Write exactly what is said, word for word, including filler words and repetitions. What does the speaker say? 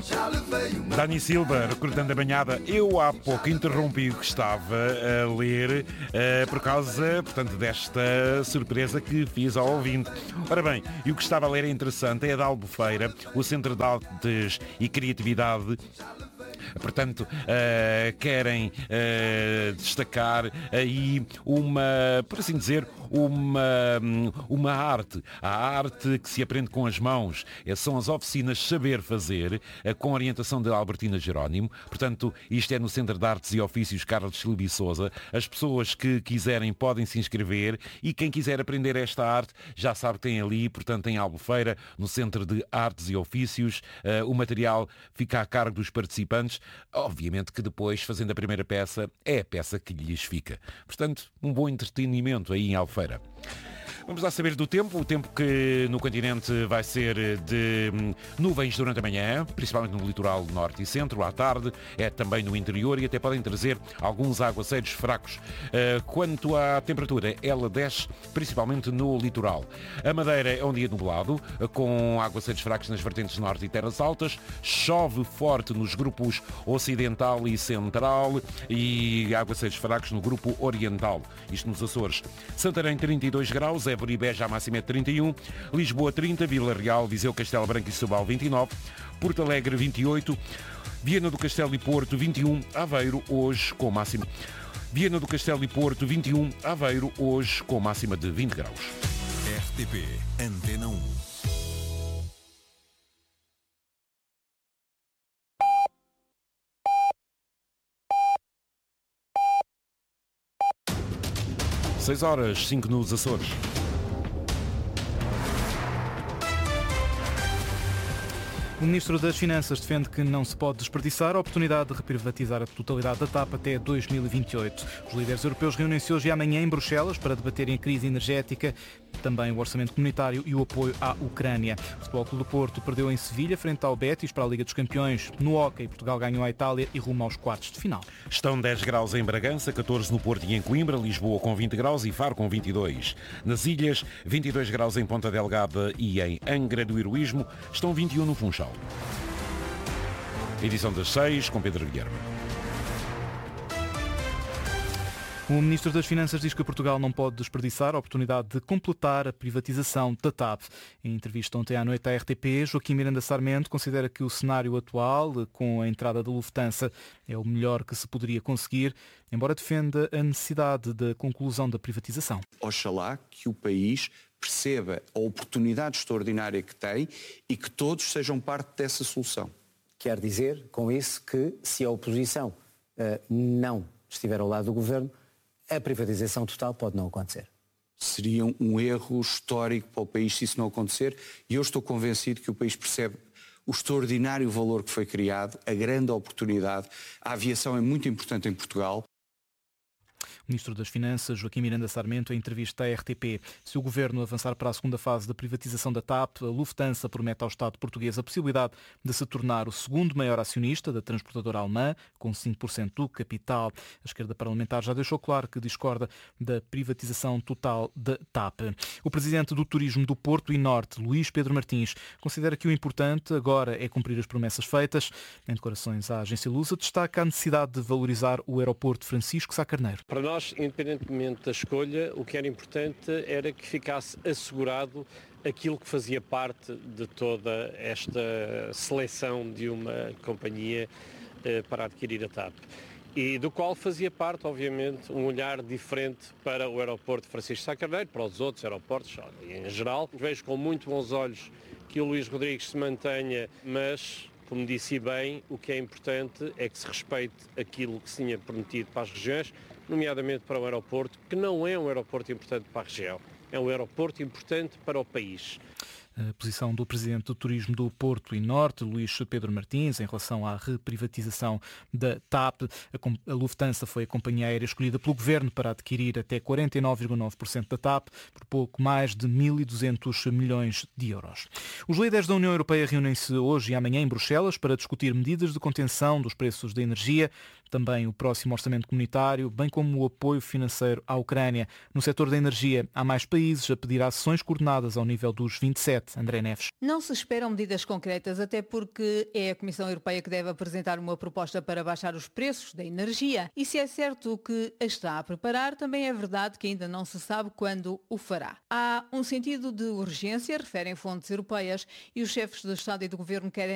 Dani Silva, recrutando a banhada. Eu há pouco interrompi o que estava a ler uh, por causa, portanto, desta surpresa que fiz ao ouvinte. Ora bem, e o que estava a ler é interessante, é da Albufeira, o Centro de Artes e Criatividade. Portanto, uh, querem uh, destacar aí uma, por assim dizer, uma, uma arte. A arte que se aprende com as mãos. São as oficinas Saber Fazer, uh, com orientação de Albertina Jerónimo. Portanto, isto é no Centro de Artes e Ofícios Carlos Silva e Sousa. As pessoas que quiserem podem se inscrever e quem quiser aprender esta arte já sabe que tem ali, portanto, em Albufeira, no Centro de Artes e Ofícios. Uh, o material fica a cargo dos participantes. Obviamente que depois, fazendo a primeira peça, é a peça que lhes fica. Portanto, um bom entretenimento aí em Albufeira. Vamos lá saber do tempo. O tempo que no continente vai ser de nuvens durante a manhã, principalmente no litoral norte e centro. À tarde é também no interior e até podem trazer alguns aguaceiros fracos. Quanto à temperatura, ela desce principalmente no litoral. A Madeira é um dia nublado, com aguaceiros fracos nas vertentes norte e terras altas. Chove forte nos grupos ocidental e central e aguaceiros fracos no grupo oriental. Isto nos Açores. Santarém, trinta e dois graus. É Évora e Beja, a máxima é trinta e um, Lisboa trinta, Vila Real, Viseu, Castelo Branco e Setúbal vinte e nove, Porto Alegre vinte e oito, Viana do Castelo e Porto vinte e um, Aveiro hoje com máxima Viana do Castelo e Porto vinte e um, Aveiro hoje com máxima de vinte graus. R T P Antena um. seis horas, cinco nos Açores. O Ministro das Finanças defende que não se pode desperdiçar a oportunidade de reprivatizar a totalidade da T A P até dois mil e vinte e oito. Os líderes europeus reúnem-se hoje e amanhã em Bruxelas para debaterem a crise energética, também o orçamento comunitário e o apoio à Ucrânia. O Futebol Clube do Porto perdeu em Sevilha frente ao Betis para a Liga dos Campeões. No hóquei, Portugal ganhou a Itália e rumo aos quartos de final. Estão dez graus em Bragança, catorze no Porto e em Coimbra, Lisboa com vinte graus e Faro com vinte e dois. Nas ilhas, vinte e dois graus em Ponta Delgada e em Angra do Heroísmo, estão vinte e um no Funchal. Edição das seis, com Pedro Guilherme. O Ministro das Finanças diz que Portugal não pode desperdiçar a oportunidade de completar a privatização da T A P. Em entrevista ontem à noite à R T P, Joaquim Miranda Sarmento considera que o cenário atual, com a entrada da Lufthansa, é o melhor que se poderia conseguir, embora defenda a necessidade da conclusão da privatização. Oxalá que o país perceba a oportunidade extraordinária que tem e que todos sejam parte dessa solução. Quer dizer, com isso, que se a oposição uh, não estiver ao lado do governo, a privatização total pode não acontecer. Seria um erro histórico para o país se isso não acontecer e eu estou convencido que o país percebe o extraordinário valor que foi criado, a grande oportunidade. A aviação é muito importante em Portugal. O Ministro das Finanças, Joaquim Miranda Sarmento, em entrevista à R T P. Se o Governo avançar para a segunda fase da privatização da T A P, a Lufthansa promete ao Estado português a possibilidade de se tornar o segundo maior acionista da transportadora alemã, com cinco por cento do capital. A esquerda parlamentar já deixou claro que discorda da privatização total da T A P. O Presidente do Turismo do Porto e Norte, Luís Pedro Martins, considera que o importante agora é cumprir as promessas feitas. Em declarações à agência Lusa, destaca a necessidade de valorizar o aeroporto Francisco Sá Carneiro. Para nós, independentemente da escolha, o que era importante era que ficasse assegurado aquilo que fazia parte de toda esta seleção de uma companhia eh, para adquirir a T A P. E do qual fazia parte, obviamente, um olhar diferente para o aeroporto Francisco Sá Carneiro, para os outros aeroportos em geral. Vejo com muito bons olhos que o Luís Rodrigues se mantenha, mas, como disse bem, o que é importante é que se respeite aquilo que se tinha prometido para as regiões, nomeadamente para o aeroporto, que não é um aeroporto importante para a região, é um aeroporto importante para o país. A posição do Presidente do Turismo do Porto e Norte, Luís Pedro Martins, em relação à reprivatização da T A P. A Lufthansa foi a companhia aérea escolhida pelo Governo para adquirir até quarenta e nove vírgula nove por cento da T A P por pouco mais de mil e duzentos milhões de euros. Os líderes da União Europeia reúnem-se hoje e amanhã em Bruxelas para discutir medidas de contenção dos preços da energia, também o próximo orçamento comunitário, bem como o apoio financeiro à Ucrânia. No setor da energia, há mais países a pedir ações coordenadas ao nível dos vinte e sete. sete. André Neves. Não se esperam medidas concretas, até porque é a Comissão Europeia que deve apresentar uma proposta para baixar os preços da energia. E se é certo que a está a preparar, também é verdade que ainda não se sabe quando o fará. Há um sentido de urgência, referem fontes europeias, e os chefes de Estado e do Governo querem